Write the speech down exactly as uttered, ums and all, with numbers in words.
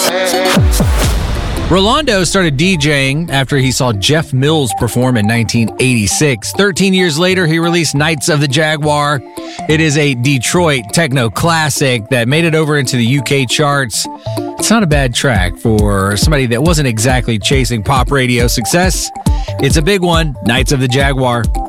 Rolando started DJing after he saw Jeff Mills perform in nineteen eighty-six. Thirteen years later, he released Knights of the Jaguar. It is a Detroit techno classic that made it over into the U K charts. It's not a bad track for somebody that wasn't exactly chasing pop radio success. It's a big one, Knights of the Jaguar.